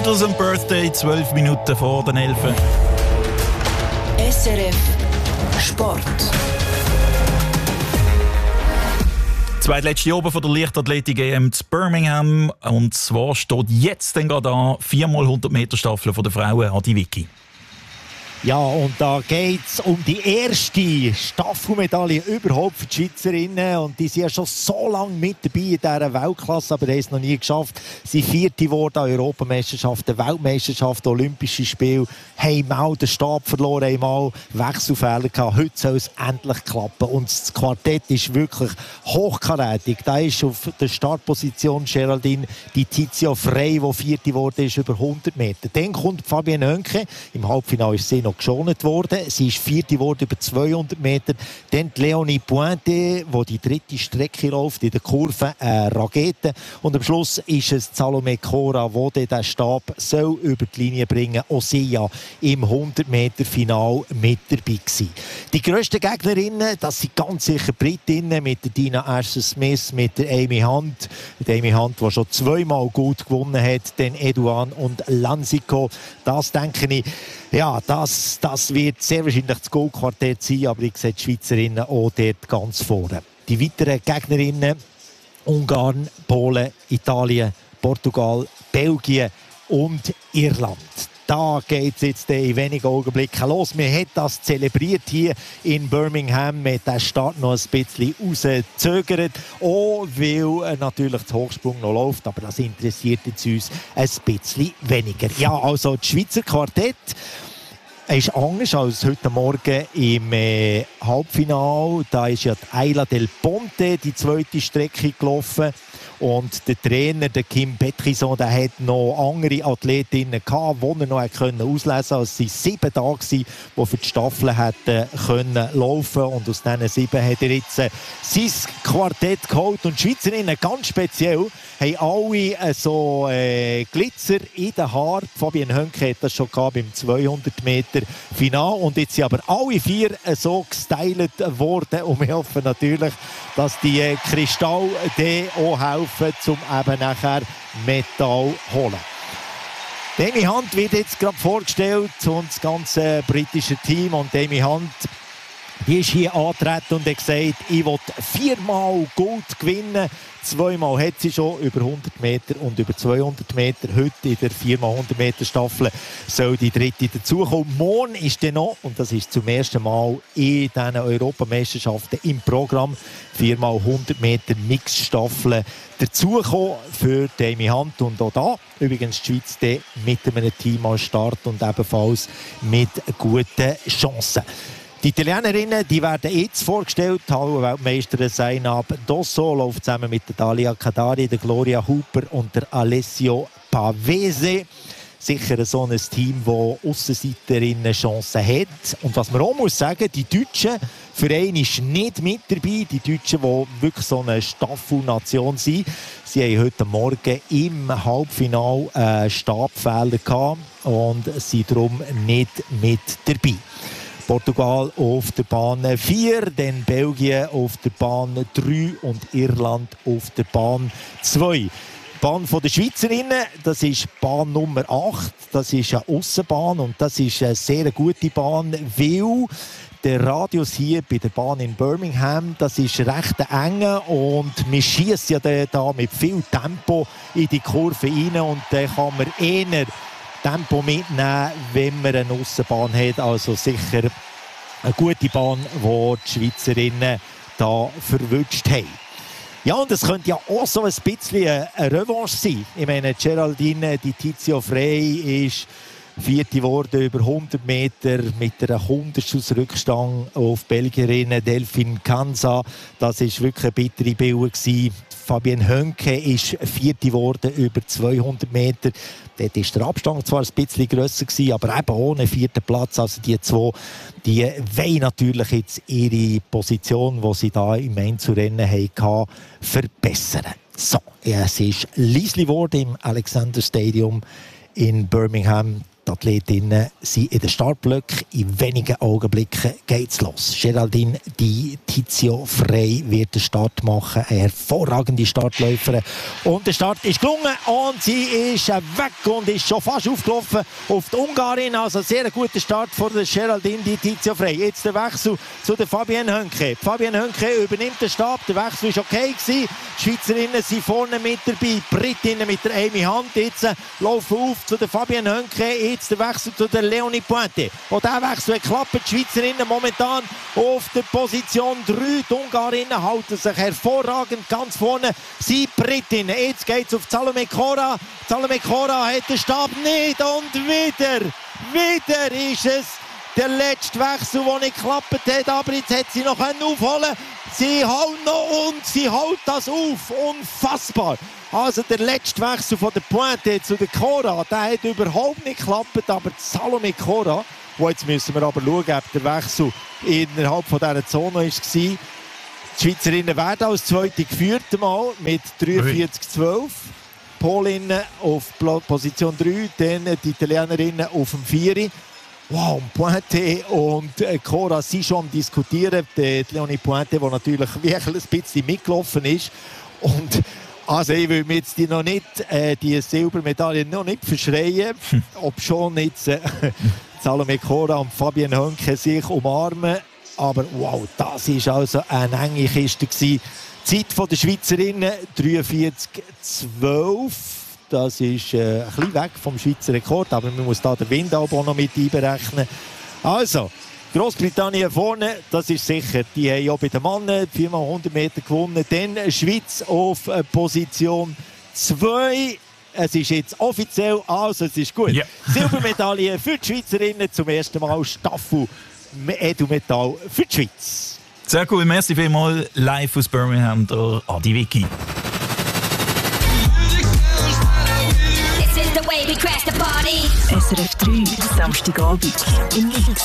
Beatles and Birthday, 12 Minuten vor den 11. SRF Sport. Zweitletzte Oben von der Leichtathletik EM zu Birmingham. Und zwar steht jetzt dann gerade an 4x100 Meter Staffel von der Frauen Adi Vicky. Ja, und da geht es um die erste Staffelmedaille überhaupt für die Schweizerinnen. Und die sind ja schon so lange mit dabei in dieser Weltklasse, aber haben es noch nie geschafft. Sie sind Vierte geworden an Europameisterschaften, Weltmeisterschaften, Olympische Spiele. Haben mal den Stab verloren, haben mal Wechselfehler gehabt. Heute soll es endlich klappen. Und das Quartett ist wirklich hochkarätig. Da ist auf der Startposition Geraldine Di Tizio Frey, die Vierte geworden ist, über 100 Meter. Dann kommt Fabienne Hönke. Im Halbfinale ist sie noch geschont worden. Sie ist Vierte geworden über 200 Meter. Dann die Leonie Pointe, die dritte Strecke läuft, in der Kurve Rakete. Und am Schluss ist es Salome Cora, die den Stab soll über die Linie bringen soll. Auch sie ja im 100-Meter-Final mit dabei gewesen. Die grössten Gegnerinnen, das sind ganz sicher Britinnen mit der Dina Asher-Smith, mit der Amy Hunt. Die Amy Hunt, die schon zweimal gut gewonnen hat. Dann Eduan und Lansico. Das denke ich, ja, das wird sehr wahrscheinlich das Goldquartett sein, aber ich sehe die Schweizerinnen auch dort ganz vorne. Die weiteren Gegnerinnen: Ungarn, Polen, Italien, Portugal, Belgien und Irland. Da geht es jetzt in wenigen Augenblicken los. Man hat das zelebriert hier in Birmingham. Man hat den Start noch ein bisschen rausgezögert. Auch weil natürlich der Hochsprung noch läuft. Aber das interessiert jetzt uns ein bisschen weniger. Ja, also das Schweizer Quartett ist anders als heute Morgen im Halbfinale. Da ist ja die Ayla Del Ponte die zweite Strecke gelaufen. Und der Trainer, der Kim Petrison, der hat noch andere Athletinnen gehabt, die er noch auslesen konnte. Es waren 7 Tage, die für die Staffel hätten können laufen. Und aus diesen 7 hat er jetzt sein Quartett geholt. Und die Schweizerinnen, ganz speziell, haben alle so Glitzer in den Haaren. Fabienne Hönke hat das schon gehabt beim 200 Meter Final. Und jetzt sind aber alle 4 so gestylt worden. Und wir hoffen natürlich, dass die Kristalle auch helfen, um eben nachher Metall zu holen. Amy Hunt wird jetzt gerade vorgestellt und das ganze britische Team. Und Amy Hunt, die ist hier angetreten und hat gesagt, ich will 4-mal Gold gewinnen. 2-mal hat sie schon über 100 Meter und über 200 Meter. Heute in der 4x100 Meter Staffel soll die dritte dazukommen. Morgen ist dann noch, und das ist zum ersten Mal in diesen Europameisterschaften im Programm, 4x100 Meter Mixstaffel dazukommen für Amy Hunt. Und auch da übrigens die Schweiz mit einem Team am Start und ebenfalls mit guten Chancen. Die Italienerinnen, die werden jetzt vorgestellt. Hallenweltmeisterin Zainab Dosso läuft zusammen mit der Dalia Kadari, der Gloria Hooper und der Alessio Pavese. Sicher so ein Team, das Aussenseiterinnen Chancen hat. Und was man auch muss sagen, die Deutschen für einen ist nicht mit dabei. Die Deutschen, die wirklich so eine Staffelnation sind. Sie haben heute Morgen im Halbfinale einen Stabfehler gehabt und sind darum nicht mit dabei. Portugal auf der Bahn 4, dann Belgien auf der Bahn 3 und Irland auf der Bahn 2. Die Bahn der Schweizerinnen, das ist Bahn Nummer 8. Das ist eine Aussenbahn und das ist eine sehr gute Bahn, weil der Radius hier bei der Bahn in Birmingham, das ist recht eng und man schießt ja da mit viel Tempo in die Kurve rein und dann kann man eher Tempo mitnehmen, wenn man eine Aussenbahn hat. Also sicher eine gute Bahn, die die Schweizerinnen da verwünscht haben. Ja, und es könnte ja auch so ein bisschen eine Revanche sein. Ich meine, Geraldine Di Tizio Frey ist Vierte geworden über 100 Meter mit einer 100 Rückstand auf Belgierin Delphine Kansa. Das war wirklich eine bittere Bille. Fabienne Hönke ist Vierte geworden über 200 Meter. Dort war der Abstand zwar ein bisschen grösser, aber eben ohne 4. Platz. Also die zwei, die wollen natürlich jetzt ihre Position, die sie da im Einzelrennen hatten, verbessern. So, es ist leise geworden im Alexander Stadium in Birmingham. Die Athletinnen sind in den Startblöcken. In wenigen Augenblicken geht's los. Geraldine Di Tizio Frey wird den Start machen. Eine hervorragende Startläuferin. Und der Start ist gelungen und sie ist weg und ist schon fast aufgelaufen auf die Ungarin. Also sehr ein guter Start von der Geraldine Di Tizio Frey. Jetzt der Wechsel zu der Fabienne Hönke. Fabienne Hönke übernimmt den Stab. Der Wechsel war okay gewesen. Die Schweizerinnen sind vorne mit dabei. Die Britinnen mit der Amy Hunt. Jetzt laufen auf zu der Fabienne Hönke. Jetzt der Wechsel zu der Leonie Pointe. Und dieser Wechsel hat geklappt. Die Schweizerinnen momentan auf der Position 3. Die Ungarinnen halten sich hervorragend ganz vorne. Sie Britinnen. Jetzt geht es auf Salome Cora. Salome Cora hat den Stab nicht. Und wieder ist es der letzte Wechsel, der nicht geklappt hat. Aber jetzt hat sie noch aufholen. Sie hält noch und sie hält das auf. Unfassbar. Also der letzte Wechsel von der Pointe zu der Cora, der hat überhaupt nicht geklappt, aber Salome Cora, wo jetzt müssen wir aber schauen, ob der Wechsel innerhalb von dieser Zone war. Die Schweizerinnen werden als Zweite geführt mal mit 43-12. Polinnen auf Position 3, dann die Italienerinnen auf dem 4. Wow, Pointe und Cora sind schon am Diskutieren. Die Leonie Pointe, die natürlich wirklich ein bisschen mitgelaufen ist. Und also ich will mir jetzt die Silbermedaille noch nicht verschreien, ob schon jetzt Salome Cora und Fabienne Hönke sich umarmen. Aber wow, das war also eine enge Kiste gewesen. Die Zeit der Schweizerinnen 43-12. Das ist ein bisschen weg vom Schweizer Rekord, aber man muss da den Wind auch noch mit einberechnen. Also, Großbritannien vorne, das ist sicher. Die haben ja bei den Männern 4x100 Meter gewonnen. Dann Schweiz auf Position 2. Es ist jetzt offiziell, also es ist gut. Yeah. Silbermedaille für die Schweizerinnen. Zum ersten Mal Staffel Edelmetall für die Schweiz. Sehr cool, merci vielmals. Live aus Birmingham, der Adi Vicky. SRF 3, Samstagabend im Mix.